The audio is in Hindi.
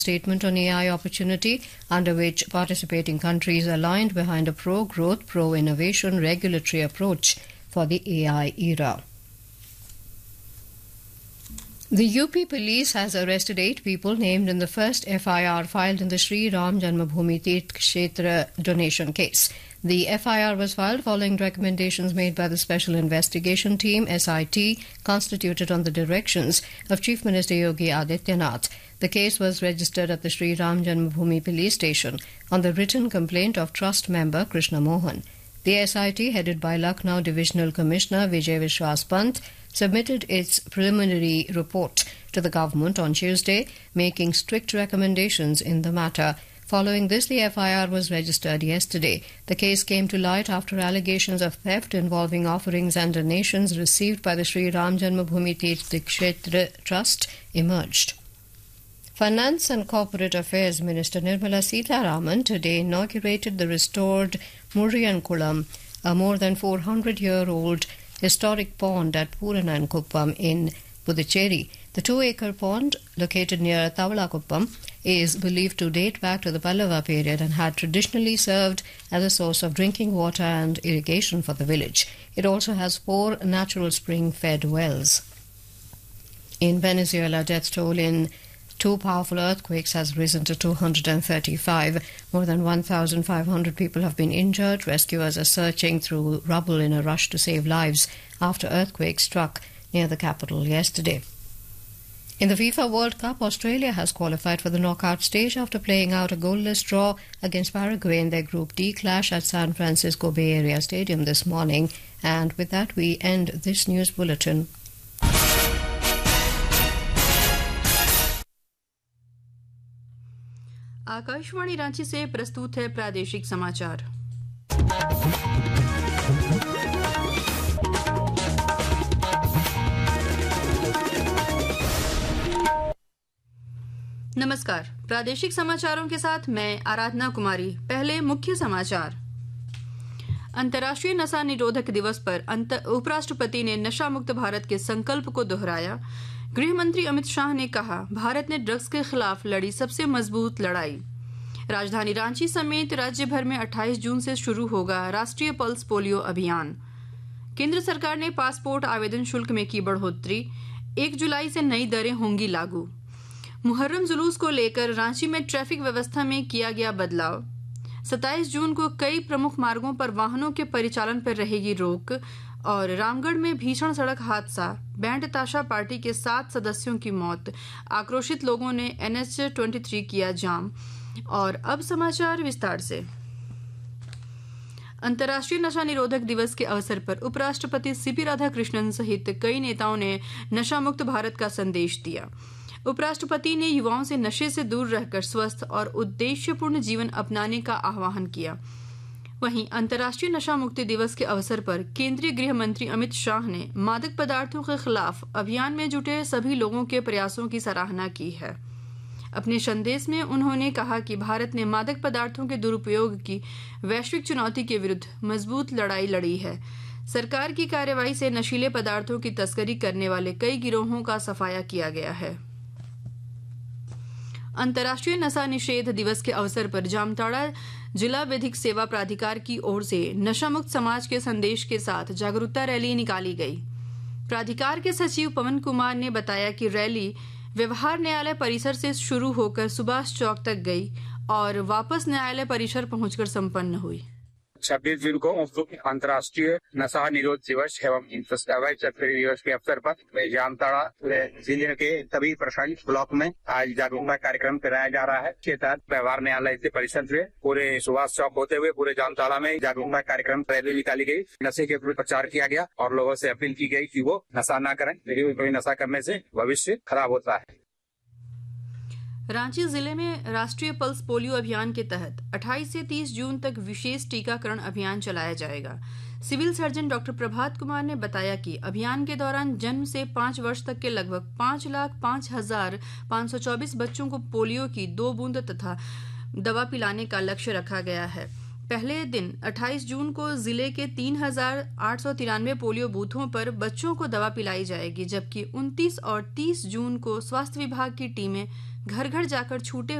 statement on AI opportunity, under which participating countries aligned behind a pro-growth, pro-innovation regulatory approach for the AI era. The UP police has arrested 8 people named in the first FIR filed in the Sri Ram Janmabhoomi Tirth Kshetra donation case. The FIR was filed following recommendations made by the Special Investigation Team, SIT, constituted on the directions of Chief Minister Yogi Adityanath. The case was registered at the Sri Ram Janmabhoomi police station on the written complaint of trust member Krishna Mohan. The SIT, headed by Lucknow Divisional Commissioner Vijay Vishwas Pant, submitted its preliminary report to the government on Tuesday, making strict recommendations in the matter. Following this, the FIR was registered yesterday. The case came to light after allegations of theft involving offerings and donations received by the Sri Ram Janmabhoomi Tirth Kshetra Trust emerged. Finance and Corporate Affairs Minister Nirmala Sitharaman today inaugurated the restored Muriyankulam, a more than 400-year-old historic pond at Puranankuppam in Puducherry. The 2-acre pond, located near Tavalakuppam, is believed to date back to the Pallava period and had traditionally served as a source of drinking water and irrigation for the village. It also has 4 natural spring-fed wells. In Venezuela, death toll in 2 powerful earthquakes has risen to 235. More than 1,500 people have been injured. Rescuers are searching through rubble in a rush to save lives after earthquakes struck near the capital yesterday. In the FIFA World Cup, Australia has qualified for the knockout stage after playing out a goalless draw against Paraguay in their Group D clash at San Francisco Bay Area Stadium this morning. And with that, we end this news bulletin. Akashvani Ranchi से प्रस्तुत है प्रादेशिक समाचार। नमस्कार, प्रादेशिक समाचारों के साथ मैं आराधना कुमारी। पहले मुख्य समाचार। अंतर्राष्ट्रीय नशा निरोधक दिवस पर उपराष्ट्रपति ने नशा मुक्त भारत के संकल्प को दोहराया। गृह मंत्री अमित शाह ने कहा, भारत ने ड्रग्स के खिलाफ लड़ी सबसे मजबूत लड़ाई। राजधानी रांची समेत राज्य भर में 28 जून से शुरू होगा राष्ट्रीय पल्स पोलियो अभियान। केंद्र सरकार ने पासपोर्ट आवेदन शुल्क में की बढ़ोतरी। 1 जुलाई से नई दरें होंगी लागू। मुहर्रम जुलूस को लेकर रांची में ट्रैफिक व्यवस्था में किया गया बदलाव। 27 जून को कई प्रमुख मार्गों पर वाहनों के परिचालन पर रहेगी रोक। और रामगढ़ में भीषण सड़क हादसा, बैंड ताशा पार्टी के 7 सदस्यों की मौत। आक्रोशित लोगों ने NH-23 किया जाम। और अब समाचार विस्तार से। अंतर्राष्ट्रीय नशा निरोधक दिवस के अवसर पर उपराष्ट्रपति सीपी राधाकृष्णन सहित कई नेताओं ने नशा मुक्त भारत का संदेश दिया। उपराष्ट्रपति ने युवाओं से नशे से दूर रहकर स्वस्थ और उद्देश्यपूर्ण जीवन अपनाने का आह्वान किया। वहीं अंतर्राष्ट्रीय नशा मुक्ति दिवस के अवसर पर केंद्रीय गृह मंत्री अमित शाह ने मादक पदार्थों के खिलाफ अभियान में जुटे सभी लोगों के प्रयासों की सराहना की है। अपने संदेश में उन्होंने कहा कि भारत ने मादक पदार्थों के दुरुपयोग की वैश्विक चुनौती के विरुद्ध मजबूत लड़ाई लड़ी है। सरकार की कार्रवाई से नशीले पदार्थों की तस्करी करने वाले कई गिरोहों का सफाया किया गया है। अंतर्राष्ट्रीय नशा निषेध दिवस के अवसर पर जामताड़ा जिला विधिक सेवा प्राधिकार की ओर से नशा मुक्त समाज के संदेश के साथ जागरूकता रैली निकाली गई। प्राधिकार के सचिव पवन कुमार ने बताया कि रैली व्यवहार न्यायालय परिसर से शुरू होकर सुभाष चौक तक गई और वापस न्यायालय परिसर पहुंचकर संपन्न हुई। 26 जून को अंतर्राष्ट्रीय नशा निरोध दिवस एवं अवैध तस्करी दिवस के अवसर पर जामताड़ा जिले के सभी प्रखंड ब्लॉक में आज जागरूकता कार्यक्रम कराया जा रहा है। इसके तहत व्यवहार न्यायालय से परिसर से पूरे सुभाष चौक होते हुए पूरे जामताड़ा में जागरूकता कार्यक्रम रैली निकाली गई। नशे के प्रति प्रचार किया गया और लोगों से अपील की गई कि वो नशा न करें, कोई नशा करने से भविष्य खराब होता है। रांची जिले में राष्ट्रीय पल्स पोलियो अभियान के तहत 28 से 30 जून तक विशेष टीकाकरण अभियान चलाया जाएगा। Civil surgeon doctor Prabhat Kumar ने बताया कि अभियान के दौरान जन्म से 5 वर्ष तक के लगभग 5,05,524 बच्चों को पोलियो की 2 बूंद तथा दवा पिलाने का लक्ष्य रखा गया है। पहले दिन 28 जून को जिले के 3,893 पोलियो बूथों पर बच्चों को दवा पिलाई जाएगी, जबकि 29 और 30 जून को स्वास्थ्य विभाग की टीमें घर घर जाकर छूटे